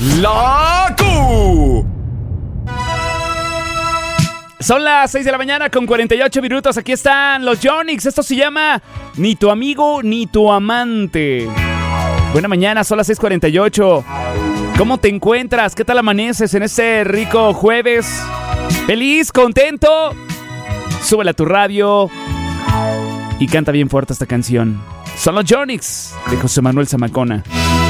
La Q. Son las 6 de la mañana con 48 minutos. Aquí están los Yonix. Esto se llama Ni tu amigo ni tu amante. Buena mañana, son las 6:48. ¿Cómo te encuentras? ¿Qué tal amaneces en este rico jueves? ¿Feliz? ¿Contento? Súbele a tu radio y canta bien fuerte esta canción. Son los Yonix de José Manuel Zamacona.